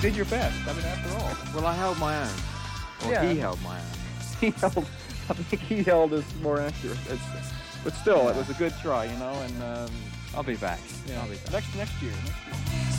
did your best. I mean, after all. Well, I held my own. Or Yeah. he held my own. I think he held is more accurate. But still, it was a good try, you know. And I'll be back. yeah, I'll be back. next year.